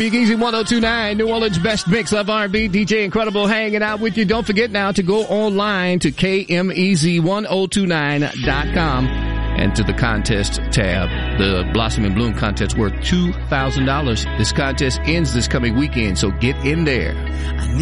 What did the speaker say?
Big Easy 102.9, New Orleans' best mix of R&B. DJ Incredible hanging out with you. Don't forget now to go online to KMEZ1029.com and to the contest tab. The Blossom and Bloom contest worth $2,000. This contest ends this coming weekend, so get in there.